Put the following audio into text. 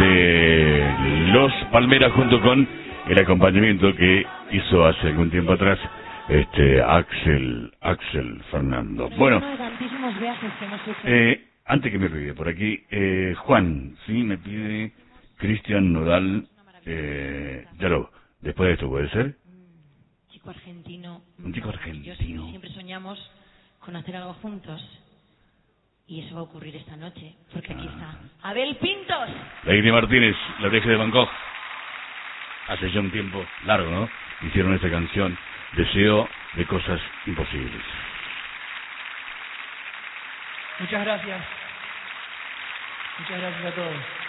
de Los Palmeras junto con el acompañamiento que hizo hace algún tiempo atrás Axel Fernando. Bueno, antes que me olvide, por aquí, Juan, sí, me pide Cristian Nodal, Yaró. Después de esto, ¿puede ser? Chico argentino. Un chico argentino. Siempre soñamos con hacer algo juntos. Y eso va a ocurrir esta noche, porque aquí está Abel Pintos. La India Martínez, La Oreja de Bangkok. Hace ya un tiempo largo, ¿no? Hicieron esta canción, Deseo de Cosas Imposibles. Muchas gracias. Muchas gracias a todos.